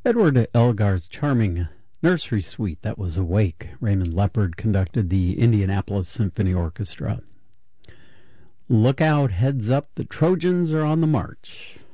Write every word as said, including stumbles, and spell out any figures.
Edward Elgar's charming nursery suite that was Awake. Raymond Leopard conducted the Indianapolis Symphony Orchestra. Look out, heads up, the Trojans are on the march.